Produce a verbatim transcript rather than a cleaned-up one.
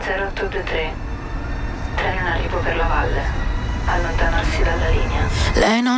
zero otto due tre. Treno in arrivo per la valle. Allontanarsi dalla linea. Lei non